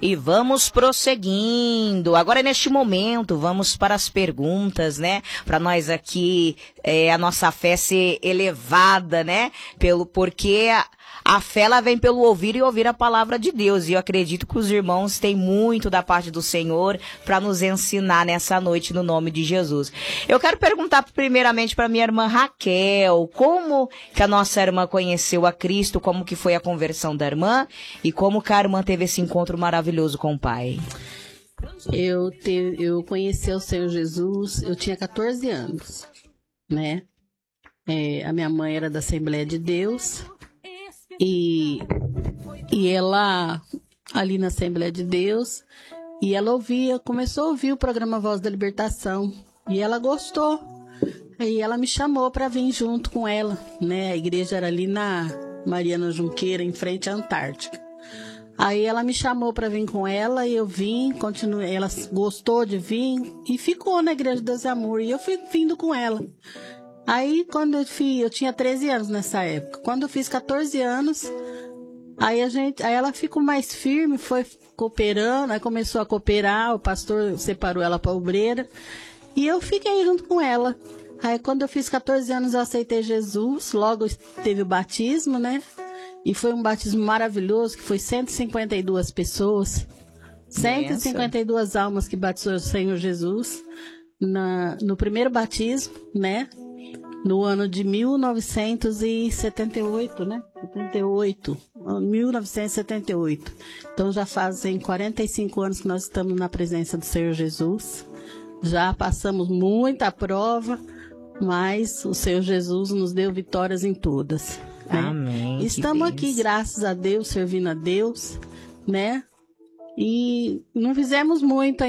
E vamos prosseguindo. Agora, neste momento, vamos para as perguntas, né? Para nós aqui, a nossa fé ser elevada, né? Porque a fé, ela vem pelo ouvir e ouvir a palavra de Deus. E eu acredito que os irmãos têm muito da parte do Senhor para nos ensinar nessa noite, no nome de Jesus. Eu quero perguntar primeiramente para minha irmã Raquel, como que a nossa irmã conheceu a Cristo, como que foi a conversão da irmã e como que a irmã teve esse encontro maravilhoso com o Pai. Eu conheci o Senhor Jesus, eu tinha 14 anos, né? A minha mãe era da Assembleia de Deus. E ela, ali na Assembleia de Deus, e ela começou a ouvir o programa Voz da Libertação, e ela gostou. Aí ela me chamou para vir junto com ela, né? A igreja era ali na Mariana Junqueira, em frente à Antártica. Aí ela me chamou para vir com ela, e eu vim, continuei, ela gostou de vir, e ficou na Igreja de Deus e Amor, e eu fui vindo com ela. Aí, quando eu tinha 13 anos nessa época. Quando eu fiz 14 anos, aí ela ficou mais firme, foi cooperando, aí começou a cooperar, o pastor separou ela para obreira, e eu fiquei junto com ela. Aí, quando eu fiz 14 anos, eu aceitei Jesus, logo teve o batismo, né? E foi um batismo maravilhoso, que foi 152 pessoas, 152 almas que batizou o Senhor Jesus no primeiro batismo, né? No ano de 1978, né? 1978. Então já fazem 45 anos que nós estamos na presença do Senhor Jesus. Já passamos muita prova, mas o Senhor Jesus nos deu vitórias em todas. Né? Amém. Estamos aqui, graças a Deus, servindo a Deus, né? E não fizemos muito